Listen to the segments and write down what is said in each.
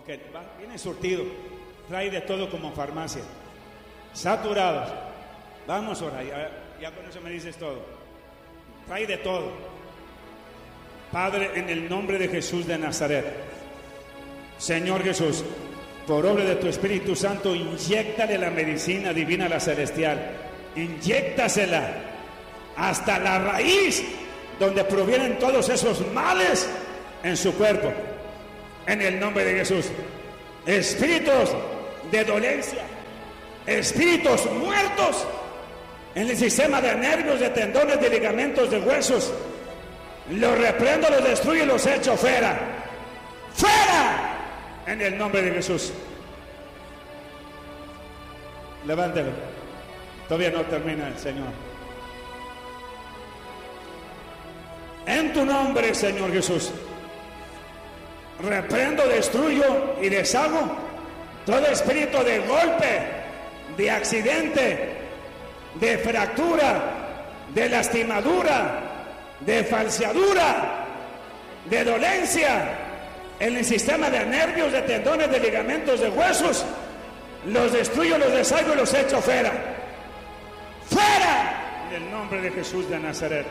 Ok, viene surtido. Trae de todo como farmacia. Saturados. Vamos ahora, ya con eso me dices todo. Trae de todo. Padre, en el nombre de Jesús de Nazaret, Señor Jesús, por obra de tu Espíritu Santo, inyéctale la medicina divina, la celestial. Inyéctasela hasta la raíz donde provienen todos esos males en su cuerpo. En el nombre de Jesús. Espíritus de dolencia, espíritus muertos en el sistema de nervios, de tendones, de ligamentos, de huesos, los reprendo, los destruyo y los echo fuera. ¡Fuera! En el nombre de Jesús. Levántelo. Todavía no termina el Señor. En tu nombre, Señor Jesús, reprendo, destruyo y deshago todo espíritu de golpe, de accidente, de fractura, de lastimadura, de falseadura, de dolencia en el sistema de nervios, de tendones, de ligamentos, de huesos. Los destruyo, los deshago y los echo fuera. ¡Fuera! En el nombre de Jesús de Nazaret.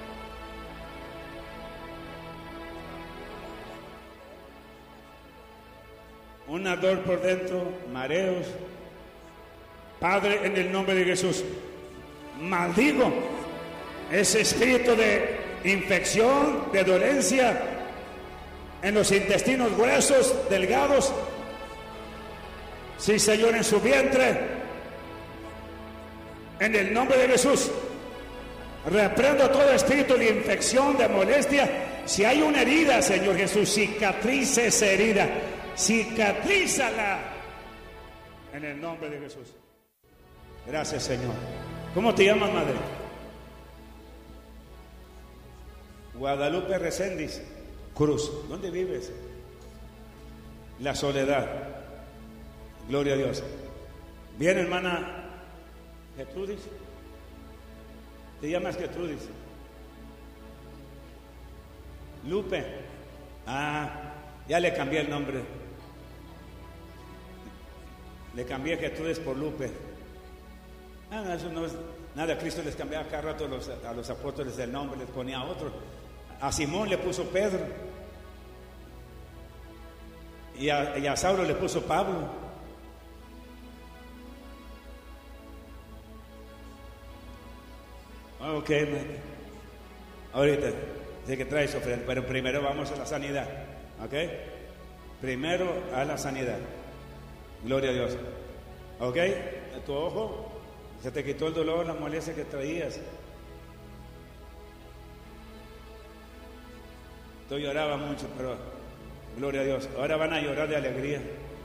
Un ardor por dentro, mareos. Padre, en el nombre de Jesús, maldigo ese espíritu de infección, de dolencia en los intestinos gruesos, delgados. Sí, Señor, en su vientre. En el nombre de Jesús, reprendo todo espíritu de infección, de molestia. Si hay una herida, Señor Jesús, cicatrice esa herida. Cicatrízala en el nombre de Jesús. Gracias, Señor. ¿Cómo te llamas, madre? Guadalupe Reséndiz Cruz. ¿Dónde vives? La Soledad. Gloria a Dios. Bien, hermana Gertrudis. ¿Te llamas Gertrudis? Lupe. Ya le cambié el nombre. Le cambié Gertrudis por Lupe. Eso no es nada. Cristo les cambiaba cada rato a los apóstoles el nombre, les ponía otro. A Simón le puso Pedro. Y a Saulo le puso Pablo. Ok, ahorita sé que traes ofrenda, pero primero vamos a la sanidad. Ok, primero a la sanidad. Gloria a Dios. Ok, a tu ojo se te quitó el dolor, la molestia que traías. Tú llorabas mucho, pero gloria a Dios. Ahora van a llorar de alegría.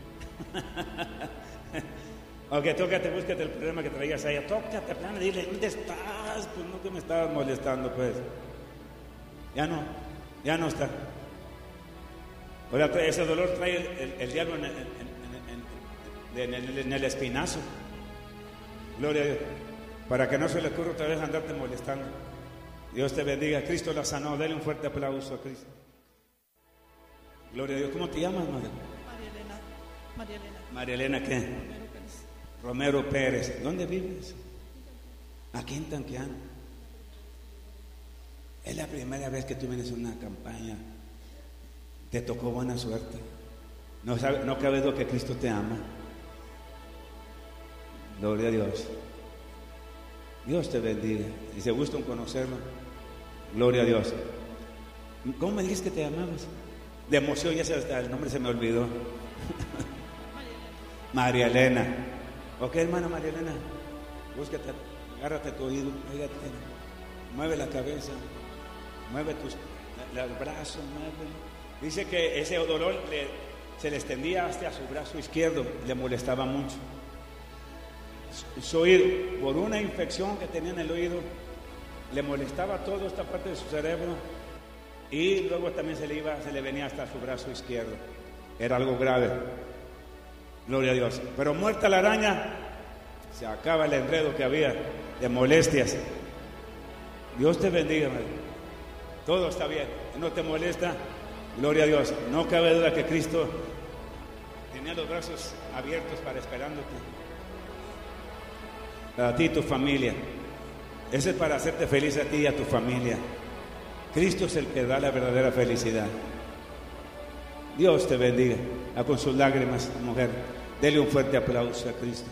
Ok, tócate, búscate el problema que traías allá. Tócate, plana, dile, ¿dónde estás? Pues no, que me estabas molestando, pues. Ya no está. Ahora ese dolor trae el diablo en el espinazo. Gloria a Dios. Para que no se le ocurra otra vez andarte molestando. Dios te bendiga. Cristo la sanó. Dale un fuerte aplauso a Cristo. Gloria a Dios. ¿Cómo te llamas, madre? María Elena. María Elena, ¿qué? Romero Pérez. ¿Dónde vives? Aquí en Tanquián. Es la primera vez que tú vienes a una campaña. Te tocó buena suerte. No cabe duda que Cristo te ama. Gloria a Dios. Dios te bendiga. Y se gusta conocerlo. Gloria a Dios. ¿Cómo me dijiste que te llamabas? De emoción, el nombre se me olvidó. María Elena. Ok, hermana María Elena. Búscate, agárrate tu oído. Fíjate, mueve la cabeza. Mueve el brazo. Mueve. Dice que ese dolor se le extendía hasta su brazo izquierdo. Le molestaba mucho. Su oído, por una infección que tenía en el oído, le molestaba toda esta parte de su cerebro. Y luego también se le venía hasta su brazo izquierdo. Era algo grave. Gloria a Dios. Pero muerta la araña, se acaba el enredo que había de molestias. Dios te bendiga, madre. Todo está bien. No te molesta. Gloria a Dios. No cabe duda que Cristo Tenía los brazos abiertos para esperándote. A ti y tu familia. Ese es para hacerte feliz a ti y a tu familia. Cristo es el que da la verdadera felicidad. Dios te bendiga. Con sus lágrimas, mujer, dele un fuerte aplauso a Cristo.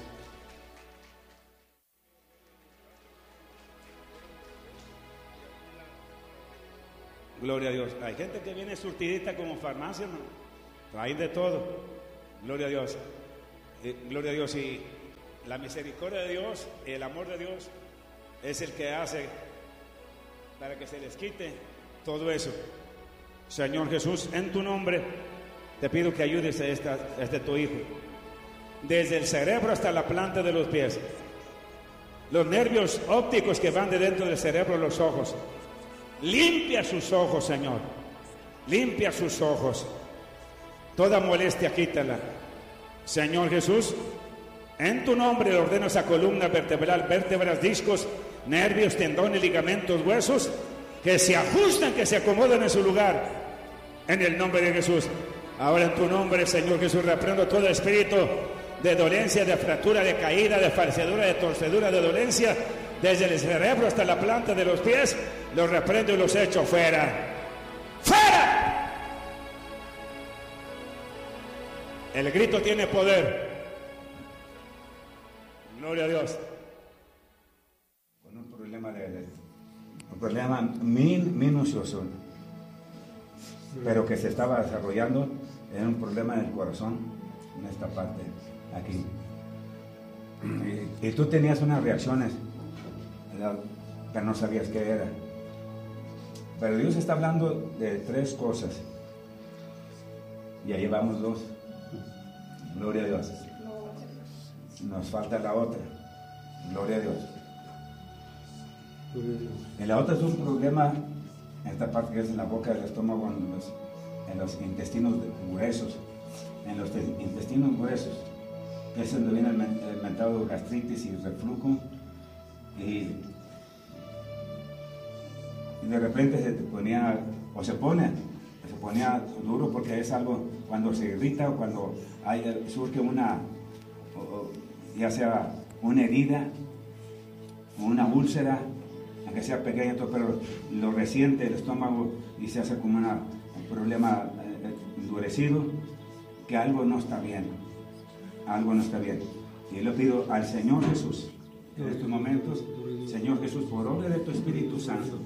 Gloria a Dios. Hay gente que viene surtidita como farmacia, ¿no? Hay de todo. Gloria a Dios. Gloria a Dios. Y la misericordia de Dios y el amor de Dios es el que hace para que se les quite todo eso. Señor Jesús, en tu nombre te pido que ayudes a este tu hijo, desde el cerebro hasta la planta de los pies, los nervios ópticos que van de dentro del cerebro a los ojos. Limpia sus ojos, Señor, limpia sus ojos, toda molestia quítala. Señor Jesús, en tu nombre le ordeno esa columna vertebral, vértebras, discos, nervios, tendones, ligamentos, huesos, que se ajustan, que se acomoden en su lugar, en el nombre de Jesús. Ahora en tu nombre, Señor Jesús, reprendo todo espíritu de dolencia, de fractura, de caída, de falsedura, de torcedura, de dolencia, desde el cerebro hasta la planta de los pies. Los reprendo y los echo fuera. ¡Fuera! El grito tiene poder. Gloria a Dios. Con un problema minucioso, pero que se estaba desarrollando en un problema en el corazón, en esta parte, aquí. Y tú tenías unas reacciones, ¿verdad?, pero no sabías qué era. Pero Dios está hablando de 3 cosas. Y ahí vamos 2. Gloria a Dios. Nos falta la otra. Gloria a Dios. Y la otra es un problema, en esta parte que es en la boca del estómago, en los intestinos gruesos. En los intestinos gruesos. Es donde viene el mentado gastritis y reflujo. Y de repente se te ponía, o se ponía duro, porque es algo cuando se irrita o cuando surge ya sea una herida o una úlcera, aunque sea pequeña, pero lo resiente el estómago y se hace como un problema endurecido, que algo no está bien, algo no está bien. Y le pido al Señor Jesús en estos momentos, Señor Jesús, por obra de tu Espíritu Santo,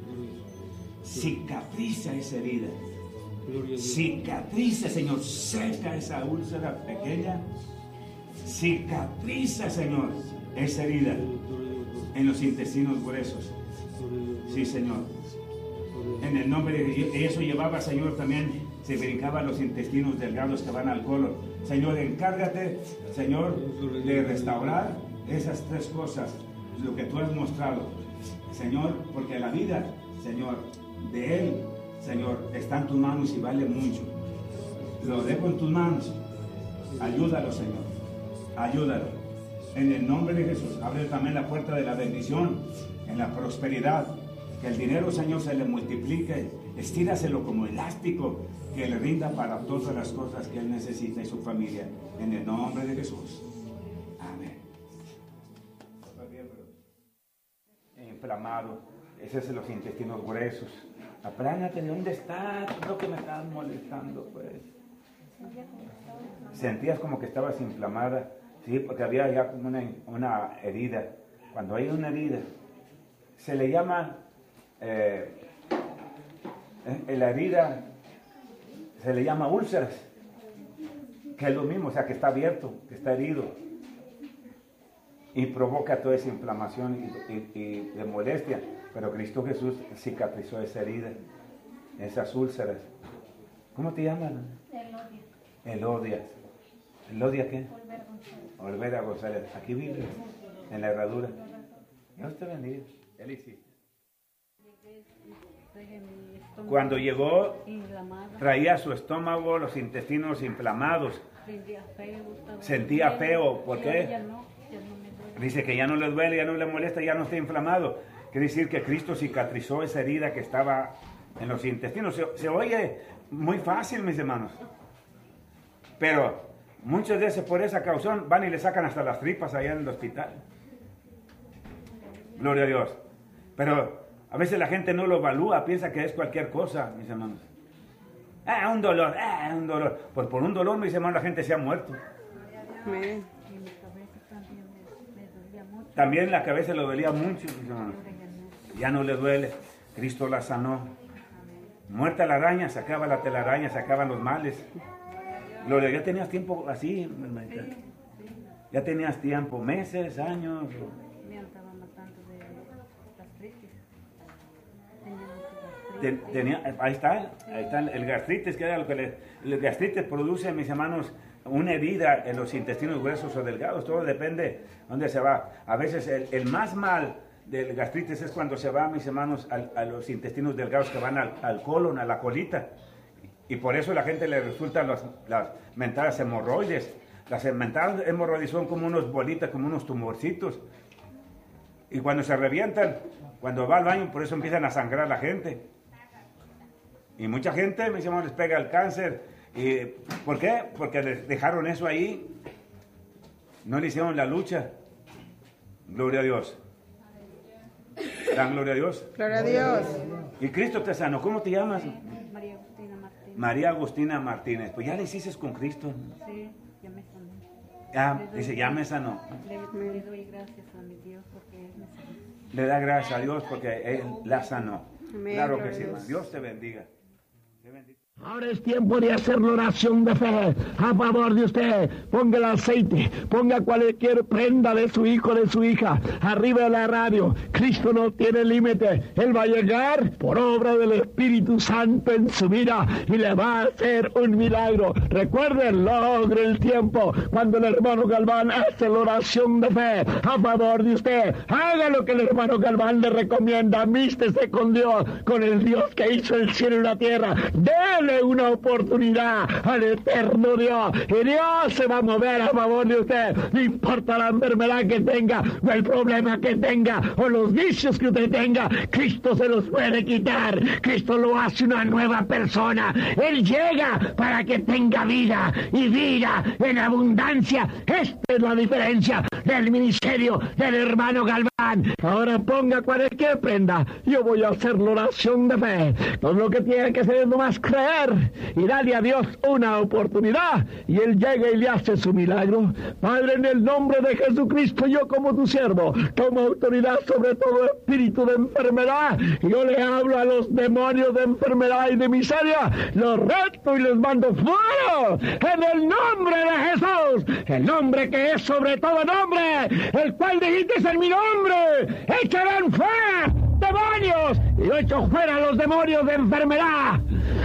cicatriza esa herida, cicatriza, Señor, seca esa úlcera pequeña, cicatriza, Señor, esa herida en los intestinos gruesos. Sí, Señor, en el nombre de Dios. Eso llevaba, Señor, también se brincaba los intestinos delgados que van al colon. Señor, encárgate, Señor, de restaurar esas 3 cosas, lo que tú has mostrado, Señor, porque la vida, Señor, de Él, Señor, está en tus manos y vale mucho. Lo dejo en tus manos. Ayúdalo, Señor, ayúdalo. En el nombre de Jesús, abre también la puerta de la bendición, en la prosperidad. Que el dinero, Señor, se le multiplique. Estíraselo como elástico, que le rinda para todas las cosas que Él necesita y su familia. En el nombre de Jesús. Amén. Inflamado. Ese es los intestinos gruesos. Apláñate, ¿dónde está? ¿Qué es lo que me está molestando, pues? Sentías como que estabas inflamada. Sí, porque había ya como una herida. Cuando hay una herida, se le llama, la herida se le llama úlceras, que es lo mismo, o sea, que está abierto, que está herido, y provoca toda esa inflamación y de molestia. Pero Cristo Jesús cicatrizó esa herida, esas úlceras. ¿Cómo te llaman? Elodia. ¿Elodia qué? Olvera González. Aquí vive, en la herradura. Dios te bendiga. ¿Qué le hiciste? Cuando llegó, traía su estómago, los intestinos inflamados. Sentía feo. ¿Por qué? Dice que ya no le duele, ya no le molesta, ya no está inflamado. Quiere decir que Cristo cicatrizó esa herida que estaba en los intestinos. Se oye muy fácil, mis hermanos. Pero Muchos de esos por esa causa van y le sacan hasta las tripas allá en el hospital. Gloria a Dios. Pero a veces la gente no lo evalúa, piensa que es cualquier cosa, mis hermanos. Un dolor. Pues por un dolor, mis hermanos, la gente se ha muerto. Amén. También la cabeza le dolía mucho, mis hermanos. Ya no le duele. Cristo la sanó. Muerta la araña, sacaba la telaraña, sacaban los males. Gloria, ya tenías tiempo así, hermanita. Ya tenías tiempo, meses, años. Me estaban matando de gastritis. Ahí está el gastritis, que era lo que el gastritis produce, mis hermanos, una herida en los intestinos gruesos o delgados. Todo depende de dónde se va. A veces el más mal del gastritis es cuando se va, mis hermanos, a los intestinos delgados que van al colon, a la colita. Y por eso a la gente le resultan las mentadas hemorroides. Las mentadas hemorroides son como unos bolitas, como unos tumorcitos. Y cuando se revientan, cuando va al baño, por eso empiezan a sangrar la gente. Y mucha gente, mis hermanos, les pega el cáncer. ¿Y por qué? Porque les dejaron eso ahí. No le hicieron la lucha. Gloria a Dios. Dan gloria a Dios. Gloria a Dios. Y Cristo te sanó. ¿Cómo te llamas? María Agustina Martínez. María Agustina Martínez. Pues ya le hiciste con Cristo. Sí, ya me sanó. Dice, ya me sanó. Le doy gracias a mi Dios porque Él me sanó. Le da gracias a Dios porque Él la sanó. Amén, Claro que gloria sí, a hermano. Dios te bendiga. Ahora es tiempo de hacer la oración de fe a favor de usted. Ponga el aceite, ponga cualquier prenda de su hijo, de su hija, arriba de la radio. Cristo no tiene límite. Él va a llegar por obra del Espíritu Santo en su vida y le va a hacer un milagro. Recuerden, logre el tiempo cuando el hermano Galván hace la oración de fe a favor de usted. Haga lo que el hermano Galván le recomienda. Místese con Dios, con el Dios que hizo el cielo y la tierra. Dele una oportunidad al eterno Dios y Dios se va a mover a favor de usted. No importa la enfermedad que tenga o el problema que tenga o los vicios que usted tenga, Cristo se los puede quitar. Cristo lo hace una nueva persona. Él llega para que tenga vida y vida en abundancia. Esta es la diferencia del ministerio del hermano Galván. Ahora ponga cualquier prenda. Yo voy a hacer la oración de fe. Todo lo que tiene que hacer es nomás creer y darle a Dios una oportunidad y Él llega y le hace su milagro. Padre, en el nombre de Jesucristo, yo como tu siervo tomo autoridad sobre todo espíritu de enfermedad. Yo le hablo a los demonios de enfermedad y de miseria, los reto y les mando fuera en el nombre de Jesús, el nombre que es sobre todo nombre, el cual dijiste en mi nombre, echarán fuera demonios, y yo echo fuera los demonios de enfermedad,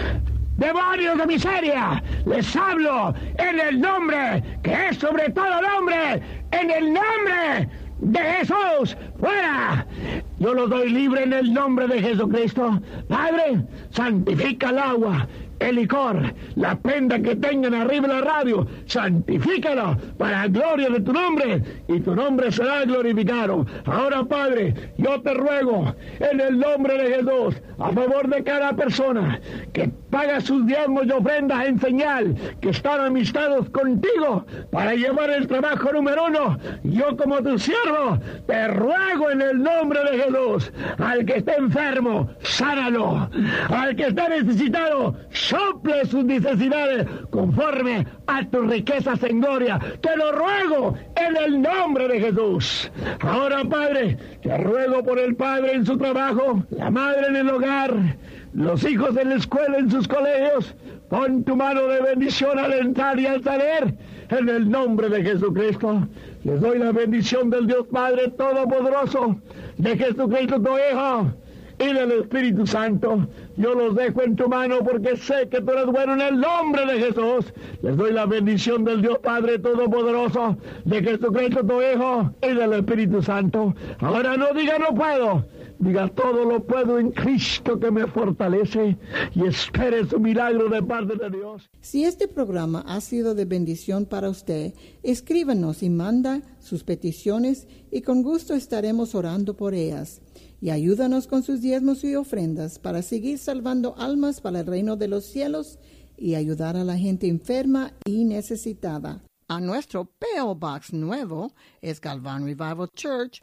demonios de miseria. Les hablo en el nombre que es sobre todo nombre, en el nombre de Jesús, fuera. Yo los doy libre en el nombre de Jesucristo. Padre, santifica el agua, el licor, la prenda que tengan arriba de la radio, santifícalo para la gloria de tu nombre y tu nombre será glorificado. Ahora, Padre, yo te ruego en el nombre de Jesús, a favor de cada persona que paga sus diezmos y ofrendas en señal que están amistados contigo para llevar el trabajo número uno. Yo como tu siervo te ruego en el nombre de Jesús, al que esté enfermo, sánalo, al que esté necesitado, sople sus necesidades conforme a tus riquezas en gloria. Te lo ruego en el nombre de Jesús. Ahora, Padre, te ruego por el padre en su trabajo, la madre en el hogar, los hijos en la escuela, en sus colegios. Pon tu mano de bendición al entrar y al salir en el nombre de Jesucristo. Les doy la bendición del Dios Padre Todopoderoso, de Jesucristo tu Hijo y del Espíritu Santo. Yo los dejo en tu mano porque sé que tú eres bueno en el nombre de Jesús. Les doy la bendición del Dios Padre Todopoderoso, de Jesucristo tu Hijo y del Espíritu Santo. Ahora no diga no puedo, diga todo lo puedo en Cristo que me fortalece, y espere su milagro de parte de Dios. Si este programa ha sido de bendición para usted, escríbanos y manda sus peticiones y con gusto estaremos orando por ellas. Y ayúdanos con sus diezmos y ofrendas para seguir salvando almas para el reino de los cielos y ayudar a la gente enferma y necesitada. a nuestro P.O. Box nuevo, es Galván Revival Church.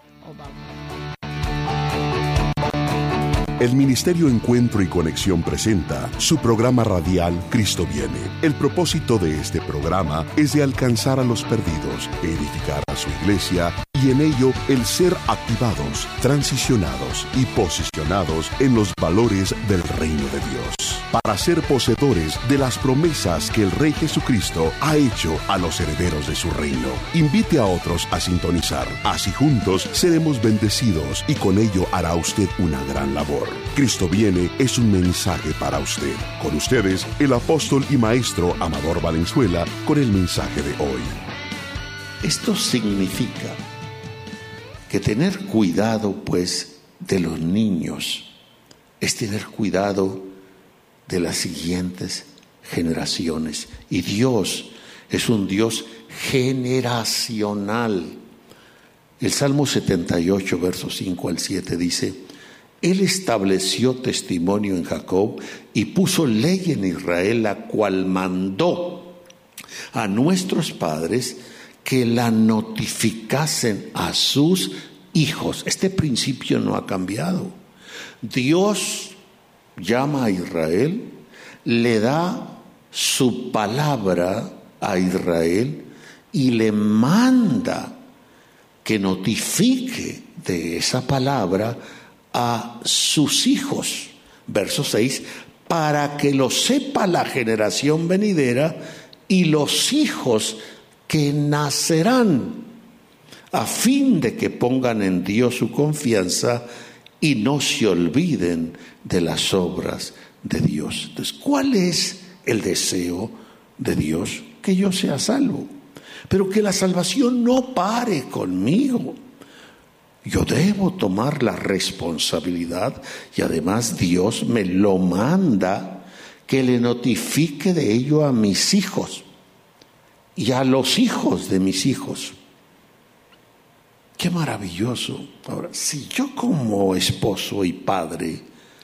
El Ministerio Encuentro y Conexión presenta su programa radial Cristo Viene. El propósito de este programa es de alcanzar a los perdidos, edificar a su iglesia y en ello el ser activados, transicionados y posicionados en los valores del reino de Dios, para ser poseedores de las promesas que el Rey Jesucristo ha hecho a los herederos de su reino. Invite a otros a sintonizar, así juntos seremos bendecidos y con ello hará usted una gran labor. Cristo Viene es un mensaje para usted. Con ustedes, el apóstol y maestro Amador Valenzuela con el mensaje de hoy. Esto significa que tener cuidado, pues, de los niños es tener cuidado de las siguientes generaciones. Y Dios es un Dios generacional. El Salmo 78, versos 5 al 7 dice: Él estableció testimonio en Jacob y puso ley en Israel, la cual mandó a nuestros padres que la notificasen a sus hijos. Este principio no ha cambiado. Dios llama a Israel, le da su palabra a Israel y le manda que notifique de esa palabra a sus hijos. Verso 6, para que lo sepa la generación venidera y los hijos que nacerán, a fin de que pongan en Dios su confianza y no se olviden de las obras de Dios. Entonces, ¿cuál es el deseo de Dios? Que yo sea salvo, pero que la salvación no pare conmigo. Yo debo tomar la responsabilidad y además Dios me lo manda que le notifique de ello a mis hijos y a los hijos de mis hijos. Qué maravilloso. Ahora, si yo como esposo y padre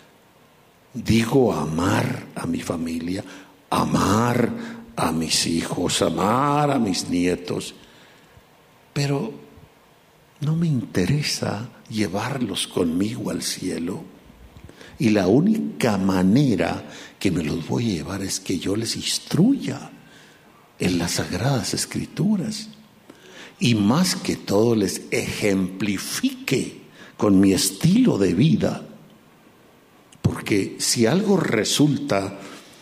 digo amar a mi familia, amar a mis hijos, amar a mis nietos, pero no me interesa llevarlos conmigo al cielo, y la única manera que me los voy a llevar es que yo les instruya en las Sagradas Escrituras, y más que todo les ejemplifique con mi estilo de vida. Porque si algo resulta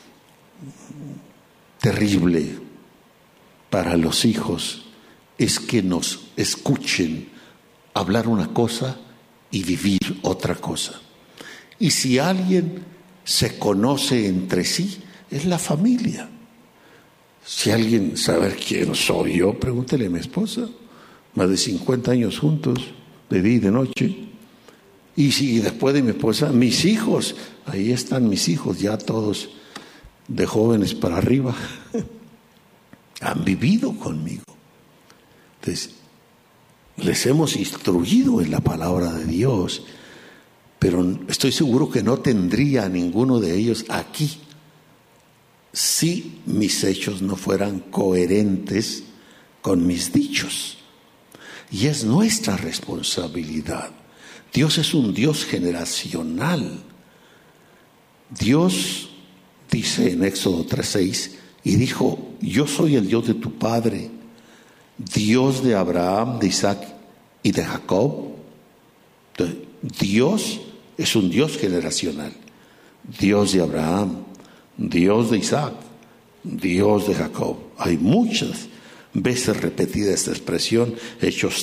terrible para los hijos es que nos escuchen hablar una cosa y vivir otra cosa. Y si alguien se conoce entre sí, es la familia. Si alguien sabe quién soy yo, pregúntele a mi esposa. Más de 50 años juntos, de día y de noche. Y si después de mi esposa, mis hijos, ahí están mis hijos, ya todos de jóvenes para arriba, han vivido conmigo. Entonces, les hemos instruido en la palabra de Dios, pero estoy seguro que no tendría a ninguno de ellos aquí si mis hechos no fueran coherentes con mis dichos. Y es nuestra responsabilidad. Dios es un Dios generacional. Dios dice en Éxodo 3:6, y dijo: yo soy el Dios de tu padre, Dios de Abraham, de Isaac y de Jacob. Entonces, Dios es un Dios generacional. Dios de Abraham, Dios de Isaac, Dios de Jacob. Hay muchas veces repetida esta expresión. Hechos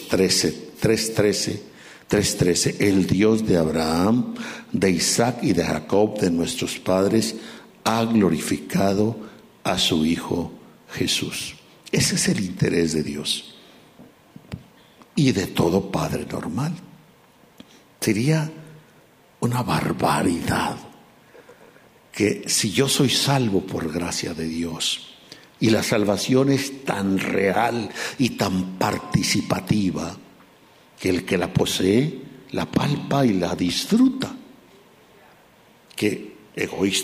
3:13, el Dios de Abraham, de Isaac y de Jacob, de nuestros padres, ha glorificado a su Hijo Jesús. Ese es el interés de Dios y de todo padre normal. Sería una barbaridad que si yo soy salvo por gracia de Dios y la salvación es tan real y tan participativa que el que la posee la palpa y la disfruta, que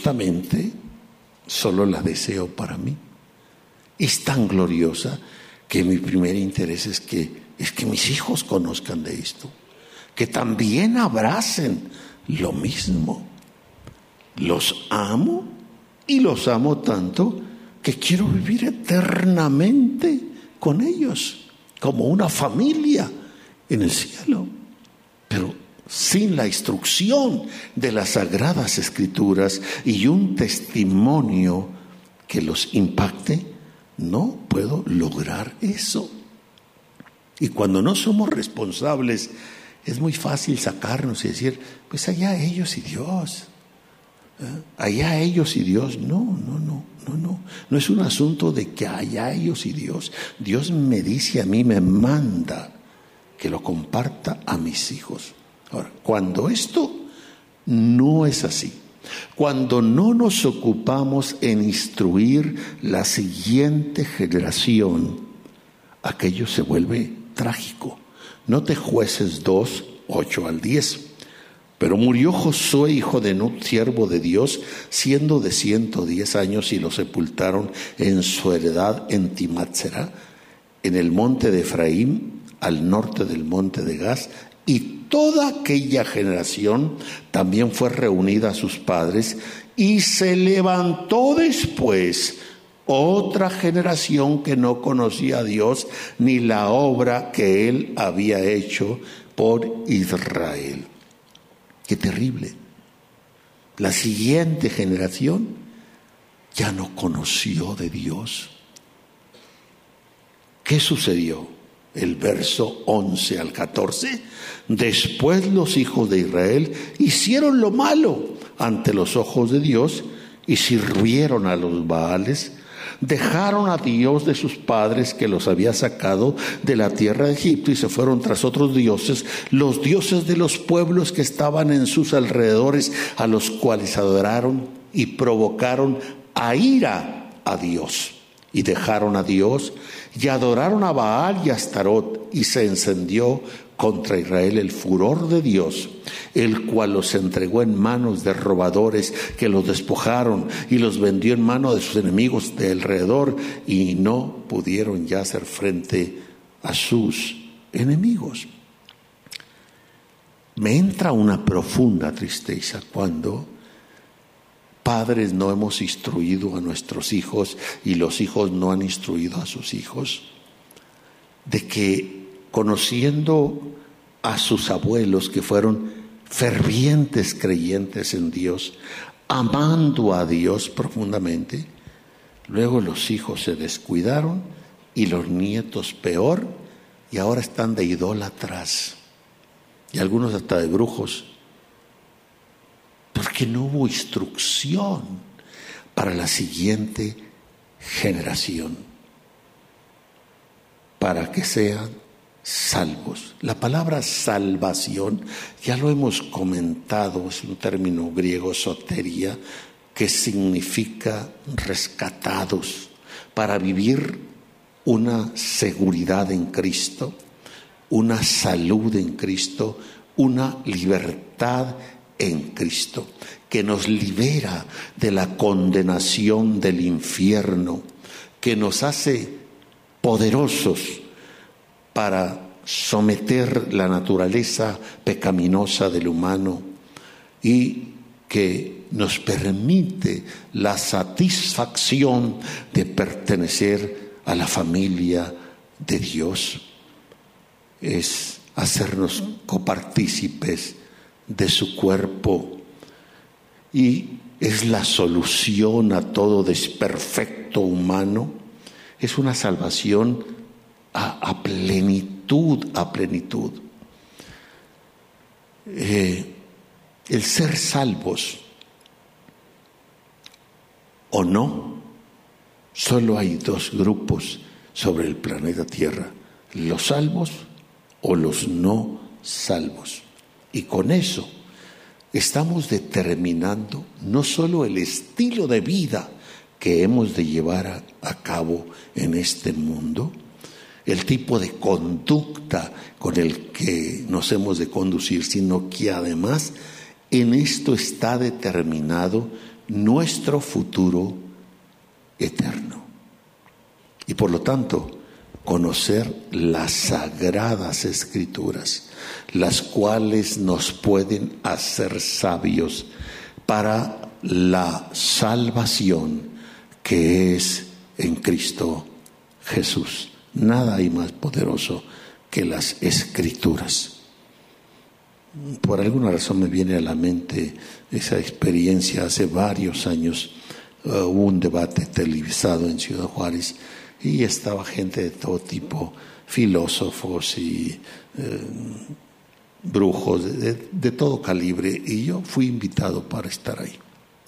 egoístamente solo la deseo para mí. Es tan gloriosa que mi primer interés es que mis hijos conozcan de esto, que también abracen lo mismo. Los amo y los amo tanto que quiero vivir eternamente con ellos, como una familia en el cielo. Pero sin la instrucción de las Sagradas Escrituras y un testimonio que los impacte, no puedo lograr eso. Y cuando no somos responsables, es muy fácil sacarnos y decir, pues allá ellos y Dios. Allá ellos y Dios. No. No es un asunto de que allá ellos y Dios. Dios me dice a mí, me manda que lo comparta a mis hijos. Ahora, cuando esto no es así, cuando no nos ocupamos en instruir la siguiente generación, aquello se vuelve trágico. Note Jueces 2, 8 al 10. Pero murió Josué, hijo de Nun, siervo de Dios, siendo de 110 años, y lo sepultaron en su heredad en Timnath-será, en el monte de Efraín, al norte del monte de Gaz. Y toda aquella generación también fue reunida a sus padres, y se levantó después otra generación que no conocía a Dios ni la obra que Él había hecho por Israel. Qué terrible. La siguiente generación ya no conoció de Dios. ¿Qué sucedió? El verso 11 al 14. Después los hijos de Israel hicieron lo malo ante los ojos de Dios y sirvieron a los Baales. Dejaron a Dios de sus padres, que los había sacado de la tierra de Egipto, y se fueron tras otros dioses, los dioses de los pueblos que estaban en sus alrededores, a los cuales adoraron y provocaron a ira a Dios. Y dejaron a Dios y adoraron a Baal y a Astarot, y se encendió contra Israel el furor de Dios, el cual los entregó en manos de robadores que los despojaron y los vendió en manos de sus enemigos de alrededor, y no pudieron ya hacer frente a sus enemigos. Me entra una profunda tristeza cuando padres no hemos instruido a nuestros hijos y los hijos no han instruido a sus hijos, de que conociendo a sus abuelos que fueron fervientes creyentes en Dios, amando a Dios profundamente, luego los hijos se descuidaron y los nietos peor, y ahora están de idólatras y algunos hasta de brujos, porque no hubo instrucción para la siguiente generación, para que sean salvos. La palabra salvación, ya lo hemos comentado, es un término griego, soteria, que significa rescatados, para vivir una seguridad en Cristo, una salud en Cristo, una libertad en Cristo, que nos libera de la condenación del infierno, que nos hace poderosos para someter la naturaleza pecaminosa del humano, y que nos permite la satisfacción de pertenecer a la familia de Dios. Es hacernos copartícipes de su cuerpo, y es la solución a todo desperfecto humano. Es una salvación a plenitud, a plenitud. El ser salvos o no, solo hay dos grupos sobre el planeta Tierra: los salvos o los no salvos. Y con eso estamos determinando no solo el estilo de vida que hemos de llevar a cabo en este mundo, el tipo de conducta con el que nos hemos de conducir, sino que además en esto está determinado nuestro futuro eterno. Y por lo tanto, conocer las sagradas escrituras, las cuales nos pueden hacer sabios para la salvación que es en Cristo Jesús. Nada hay más poderoso que las escrituras. Por alguna razón me viene a la mente esa experiencia. Hace varios años hubo un debate televisado en Ciudad Juárez y estaba gente de todo tipo, filósofos y brujos de todo calibre, y yo fui invitado para estar ahí.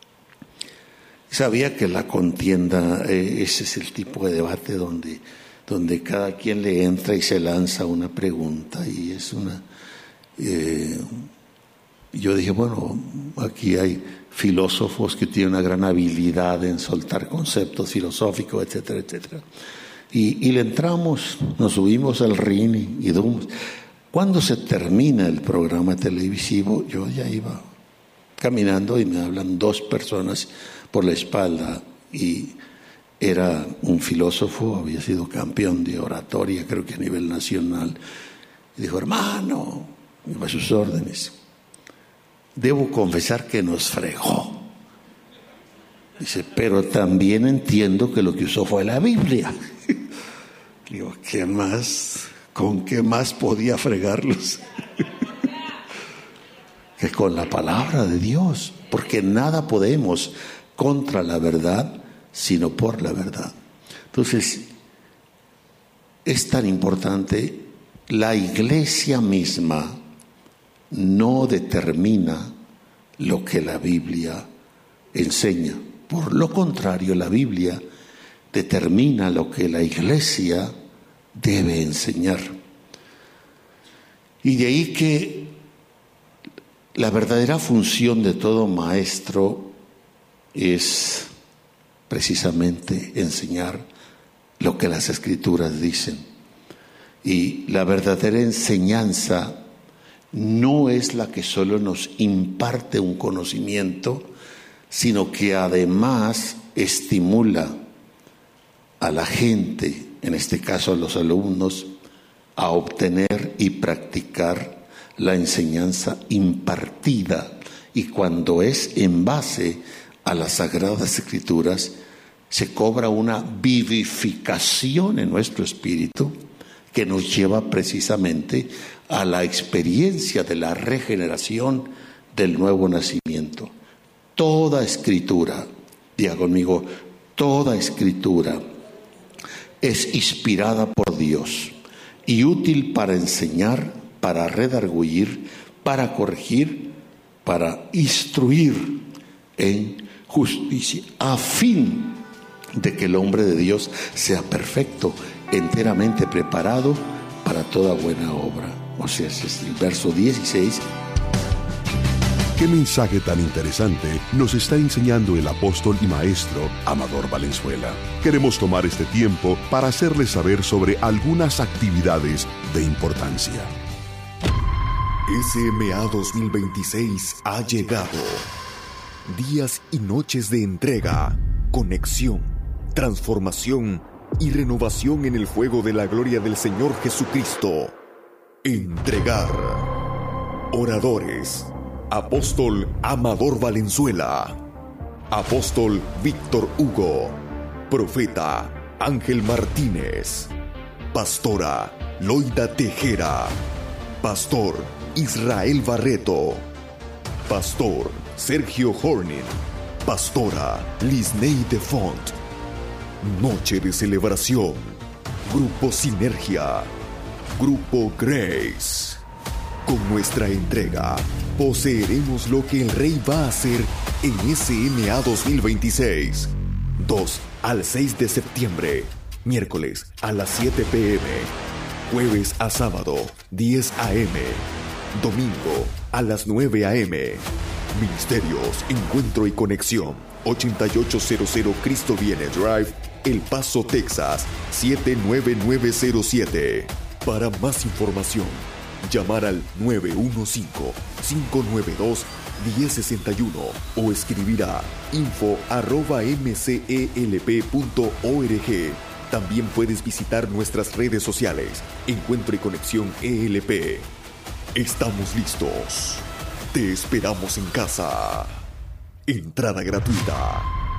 Sabía que la contienda, ese es el tipo de debate donde cada quien le entra y se lanza una pregunta, y es una... yo dije, bueno, aquí hay filósofos que tienen una gran habilidad en soltar conceptos filosóficos, etcétera, etcétera. Y le entramos, nos subimos al ring y cuando se termina el programa televisivo, yo ya iba caminando y me hablan dos personas por la espalda, y era un filósofo, había sido campeón de oratoria, creo que a nivel nacional, y dijo, hermano, a sus órdenes. Debo confesar que nos fregó. Dice, pero también entiendo que lo que usó fue la Biblia. Digo, ¿qué más? ¿Con qué más podía fregarlos? Que con la palabra de Dios, porque nada podemos contra la verdad, sino por la verdad. Entonces, es tan importante, la iglesia misma no determina lo que la Biblia enseña. Por lo contrario, la Biblia determina lo que la iglesia debe enseñar. Y de ahí que la verdadera función de todo maestro es precisamente enseñar lo que las Escrituras dicen. Y la verdadera enseñanza no es la que solo nos imparte un conocimiento, sino que además estimula a la gente, en este caso a los alumnos, a obtener y practicar la enseñanza impartida. Y cuando es en base a las Sagradas Escrituras, se cobra una vivificación en nuestro espíritu que nos lleva precisamente a la experiencia de la regeneración, del nuevo nacimiento. Toda escritura, diga conmigo, toda escritura es inspirada por Dios y útil para enseñar, para redarguir, para corregir, para instruir en justicia, a fin de que el hombre de Dios sea perfecto, enteramente preparado para toda buena obra. O sea, es el verso 16. ¿Qué mensaje tan interesante nos está enseñando el apóstol y maestro Amador Valenzuela? Queremos tomar este tiempo para hacerles saber sobre algunas actividades de importancia. SMA 2026 ha llegado. Días y noches de entrega, conexión, transformación y renovación en el fuego de la gloria del Señor Jesucristo. Entregar. Oradores: Apóstol Amador Valenzuela, Apóstol Víctor Hugo, Profeta Ángel Martínez, Pastora Loida Tejera, Pastor Israel Barreto, Pastor Sergio Hornin, Pastora Lisney de Font. Noche de celebración. Grupo Sinergia, Grupo Grace. Con nuestra entrega, poseeremos lo que el Rey va a hacer en SMA 2026. 2 al 6 de septiembre, miércoles a las 7 p.m., jueves a sábado, 10 a.m., domingo a las 9 a.m. Ministerios, Encuentro y Conexión, 8800 Cristo Viene Drive, El Paso, Texas, 79907. Para más información, llamar al 915-592-1061 o escribir a info@mcelp.org. También puedes visitar nuestras redes sociales, Encuentro y Conexión ELP. Estamos listos. Te esperamos en casa. Entrada gratuita.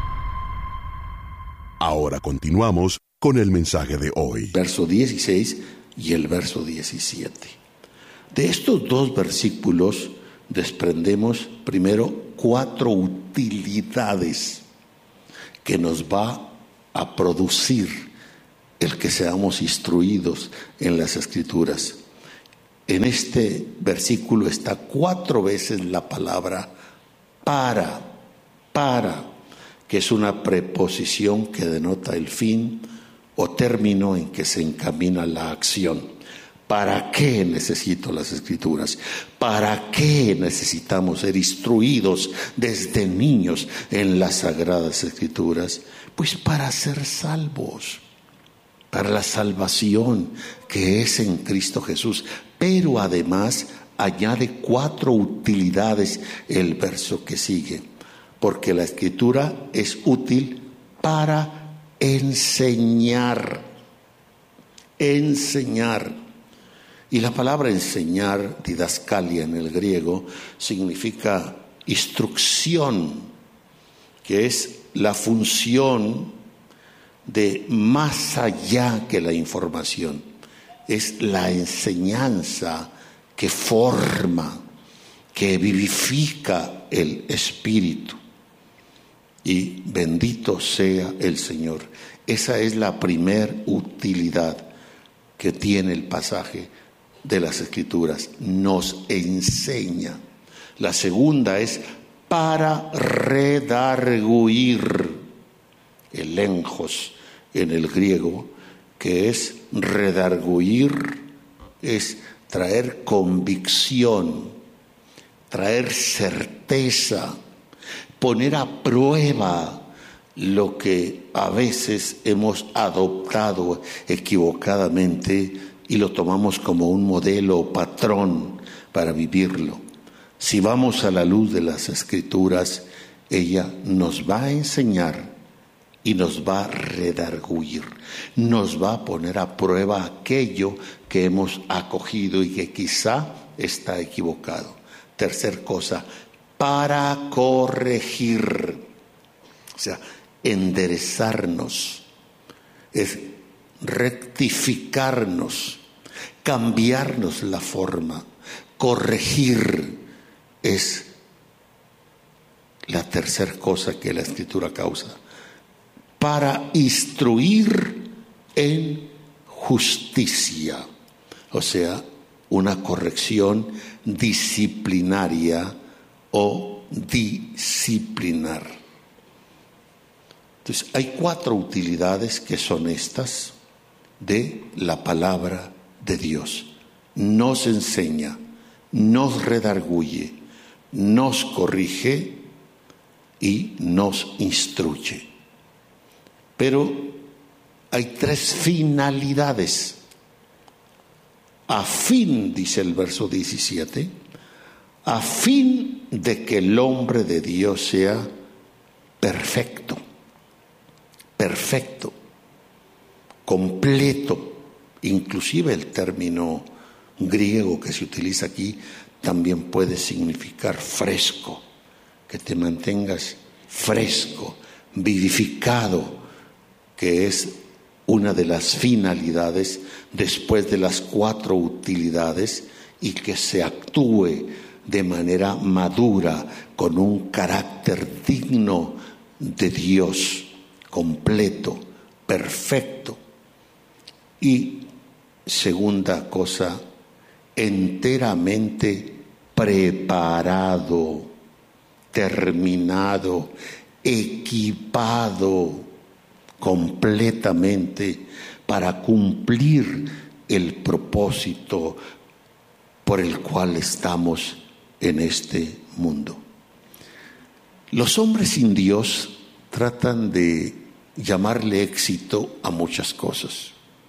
Ahora continuamos con el mensaje de hoy. Verso 16 y el verso 17. De estos dos versículos desprendemos primero 4 utilidades que nos va a producir el que seamos instruidos en las Escrituras. En este versículo está 4 veces la palabra para, que es una preposición que denota el fin o término en que se encamina la acción. ¿Para qué necesito las Escrituras? ¿Para qué necesitamos ser instruidos desde niños en las Sagradas Escrituras? Pues para ser salvos, para la salvación que es en Cristo Jesús. Pero además añade 4 utilidades el verso que sigue, porque la Escritura es útil para enseñar. Y la palabra enseñar, didascalia en el griego, significa instrucción, que es la función de más allá que la información. Es la enseñanza que forma, que vivifica el espíritu. Y bendito sea el Señor. Esa es la primer utilidad que tiene el pasaje de las Escrituras. Nos enseña. La segunda es para redarguir, el enjos en el griego, que es redarguir, es traer convicción, traer certeza, poner a prueba lo que a veces hemos adoptado equivocadamente y lo tomamos como un modelo o patrón para vivirlo. Si vamos a la luz de las Escrituras, ella nos va a enseñar y nos va a redarguir, nos va a poner a prueba aquello que hemos acogido y que quizá está equivocado. Tercer cosa, para corregir, o sea, enderezarnos, es rectificarnos, cambiarnos la forma. Corregir es la tercera cosa que la Escritura causa. Para instruir en justicia, o sea, una corrección disciplinaria o disciplinar. Entonces, hay 4 utilidades que son estas de la palabra de Dios. Nos enseña, nos redarguye, nos corrige y nos instruye. Pero hay 3 finalidades. A fin, dice el verso 17, a fin de que el hombre de Dios sea perfecto, completo. Inclusive el término griego que se utiliza aquí también puede significar fresco, que te mantengas fresco, vivificado, que es una de las finalidades después de las 4 utilidades, y que se actúe de manera madura con un carácter digno de Dios, completo, perfecto. Y segunda cosa, enteramente preparado, terminado, equipado completamente para cumplir el propósito por el cual estamos en este mundo. Los hombres sin Dios tratan de llamarle éxito a muchas cosas.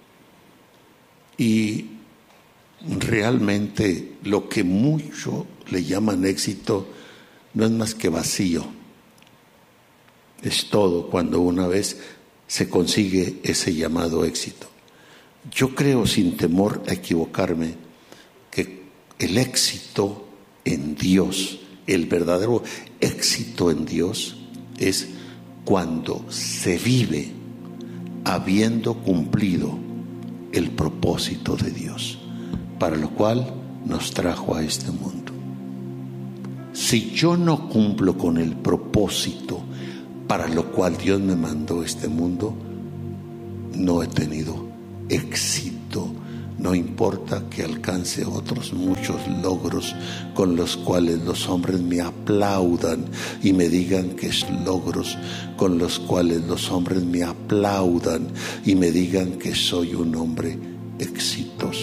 Y realmente lo que muchos le llaman éxito no es más que vacío. Es todo cuando una vez se consigue ese llamado éxito. Yo creo, sin temor a equivocarme, que el éxito en Dios, el verdadero éxito en Dios, es cuando se vive habiendo cumplido el propósito de Dios, para lo cual nos trajo a este mundo. Si yo no cumplo con el propósito para lo cual Dios me mandó a este mundo, no he tenido éxito. No importa que alcance otros muchos logros con los cuales los hombres me aplaudan y me digan que son logros con los cuales los hombres me aplaudan y me digan que soy un hombre exitoso.